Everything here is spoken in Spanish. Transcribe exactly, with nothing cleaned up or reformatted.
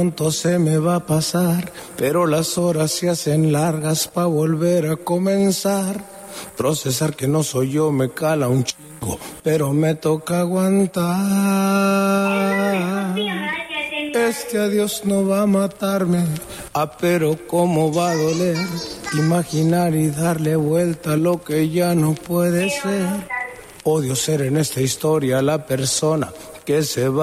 Pronto se me va a pasar, pero las horas se hacen largas pa' volver a comenzar. Procesar que no soy yo me cala un chingo, pero me toca aguantar. Este adiós no va a matarme, ah, pero cómo va a doler. Imaginar y darle vuelta a lo que ya no puede ser. Odio ser en esta historia la persona que se va.